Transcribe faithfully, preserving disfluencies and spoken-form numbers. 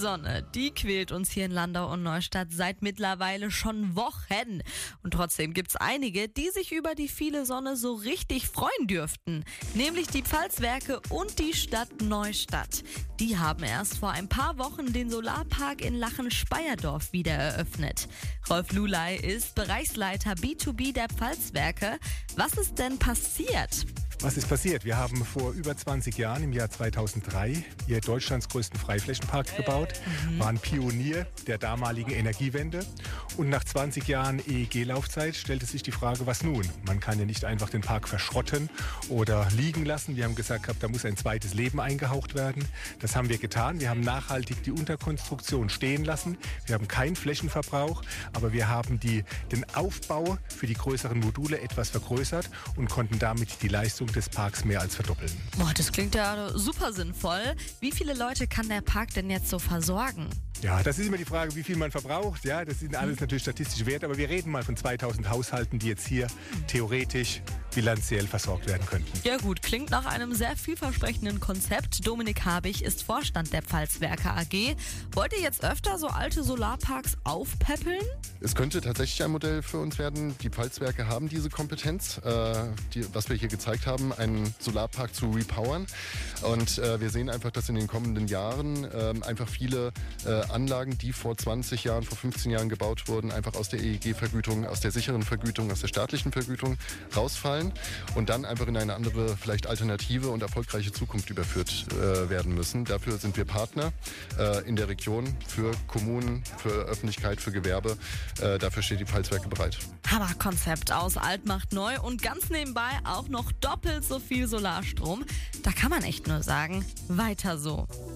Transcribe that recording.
Sonne, die quält uns hier in Landau und Neustadt seit mittlerweile schon Wochen. Und trotzdem gibt's einige, die sich über die viele Sonne so richtig freuen dürften. Nämlich die Pfalzwerke und die Stadt Neustadt. Die haben erst vor ein paar Wochen den Solarpark in Lachen-Speyerdorf wieder eröffnet. Rolf Lulay ist Bereichsleiter B zwei B der Pfalzwerke. Was ist denn passiert? Was ist passiert? Wir haben vor über zwanzig Jahren, im Jahr zweitausenddrei, hier Deutschlands größten Freiflächenpark gebaut, mhm. waren Pionier der damaligen Energiewende. Und nach zwanzig Jahren E E G-Laufzeit stellte sich die Frage, was nun? Man kann ja nicht einfach den Park verschrotten oder liegen lassen. Wir haben gesagt, da muss ein zweites Leben eingehaucht werden. Das haben wir getan. Wir haben nachhaltig die Unterkonstruktion stehen lassen. Wir haben keinen Flächenverbrauch, aber wir haben die, den Aufbau für die größeren Module etwas vergrößert und konnten damit die Leistung des Parks mehr als verdoppeln. Boah, das klingt ja super sinnvoll. Wie viele Leute kann der Park denn jetzt so versorgen? Ja, das ist immer die Frage, wie viel man verbraucht. Ja, das sind alles natürlich statistische Werte, aber wir reden mal von zweitausend Haushalten, die jetzt hier theoretisch bilanziell versorgt werden könnten. Ja gut, klingt nach einem sehr vielversprechenden Konzept. Dominik Habich ist Vorstand der Pfalzwerke A G. Wollt ihr jetzt öfter so alte Solarparks aufpäppeln? Es könnte tatsächlich ein Modell für uns werden. Die Pfalzwerke haben diese Kompetenz, äh, die, was wir hier gezeigt haben, einen Solarpark zu repowern. Und äh, wir sehen einfach, dass in den kommenden Jahren äh, einfach viele äh, Anlagen, die vor zwanzig Jahren, vor fünfzehn Jahren gebaut wurden, einfach aus der E E G-Vergütung, aus der sicheren Vergütung, aus der staatlichen Vergütung rausfallen und dann einfach in eine andere, vielleicht alternative und erfolgreiche Zukunft überführt äh, werden müssen. Dafür sind wir Partner äh, in der Region für Kommunen, für Öffentlichkeit, für Gewerbe. Äh, dafür steht die Pfalzwerke bereit. Hammerkonzept, aus alt macht neu und ganz nebenbei auch noch doppelt so viel Solarstrom. Da kann man echt nur sagen, weiter so.